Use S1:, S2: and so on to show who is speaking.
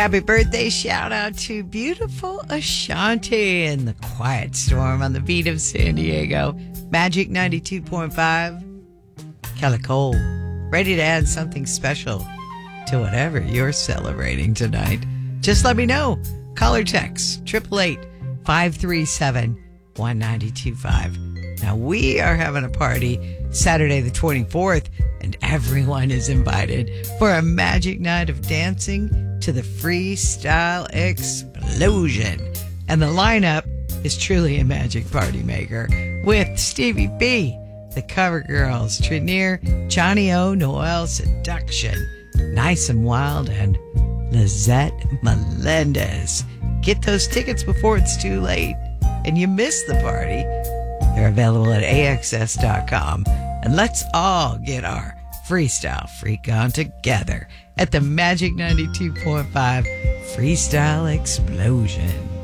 S1: Happy birthday shout out to beautiful Ashanti and the Quiet Storm on the beat of San Diego. Magic 92.5. Kelly Cole, ready to add something special to whatever you're celebrating tonight. Just let me know. Call or text 888-537-1925. Now, we are having a party Saturday the 24th, and everyone is invited for a magic night of dancing to the Freestyle Explosion. And the lineup is truly a magic party maker with Stevie B, the Cover Girls, Trinier, Johnny O, Noel Seduction, Nice and Wild, and Lizette Melendez. Get those tickets before it's too late and you miss the party. They're available at AXS.com. And let's all get our freestyle freak on together at the Magic 92.5 Freestyle Explosion.